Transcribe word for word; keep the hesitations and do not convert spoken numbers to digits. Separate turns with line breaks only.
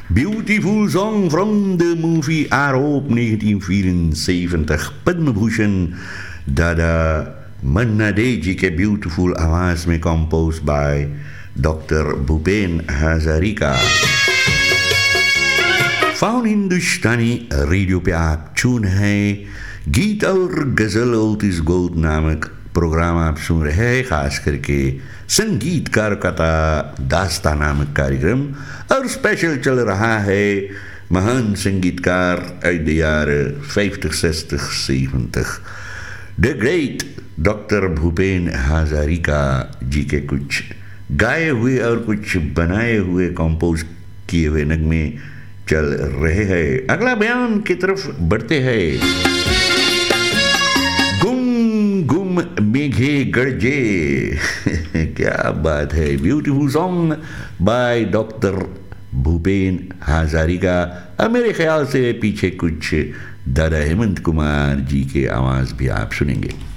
Beautiful song from the movie Aroop negentien vierenzeventig. Padma Bhushan Dada Manna Dey जी के beautiful आवाज में compose by doctor Bhupen Hazarika. Faun Hindustani radio पे आप चुन है गीत और गजल ओल्ड गोल्ड नामक प्रोग्राम आप सुन रहे हैं, खास करके संगीतकार कथा दास्ता नामक कार्यक्रम. और स्पेशल चल रहा है महान संगीतकार uit de jaren vijftig, zestig, zeventig. The great doctor Bhupen Hazarika जी के कुछ गाए हुए और कुछ बनाए हुए कंपोज किए हुए नगमे चल रहे हैं. अगला बयान की तरफ बढ़ते हैं. गुम गुम मेघे गरजे क्या बात है. Beautiful song by doctor Bhupen Hazarika. अब मेरे ख्याल से पीछे कुछ दादा हेमंत कुमार जी के आवाज भी आप सुनेंगे.